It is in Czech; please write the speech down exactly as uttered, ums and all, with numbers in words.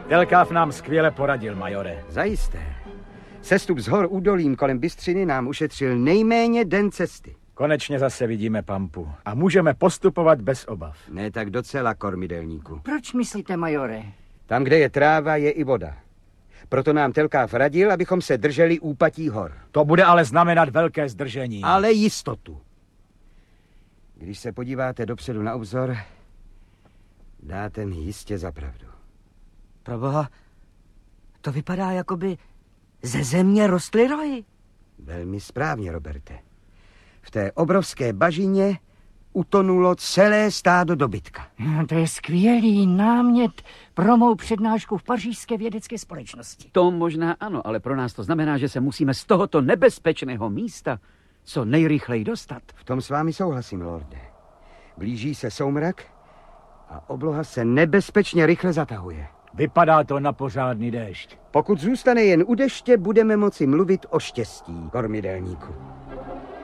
Telkáv nám skvěle poradil, majore. Zajisté. Sestup z hor údolím kolem Bystřiny nám ušetřil nejméně den cesty. Konečně zase vidíme pampu a můžeme postupovat bez obav. Ne tak docela, kormidelníku. Proč myslíte, majore? Tam, kde je tráva, je i voda. Proto nám Telkáv radil, abychom se drželi úpatí hor. To bude ale znamenat velké zdržení. Ale jistotu. Když se podíváte dopředu na obzor, dáte mi jistě za pravdu. Proboha, to vypadá, jako by ze země rostly rohy. Velmi správně, Roberte. V té obrovské bažině utonulo celé stádo dobytka. No, to je skvělý námět pro mou přednášku v Pařížské vědecké společnosti. To možná ano, ale pro nás to znamená, že se musíme z tohoto nebezpečného místa co nejrychleji dostat. V tom s vámi souhlasím, lorde. Blíží se soumrak a obloha se nebezpečně rychle zatahuje. Vypadá to na pořádný déšť. Pokud zůstane jen u deště, budeme moci mluvit o štěstí, kormidelníku.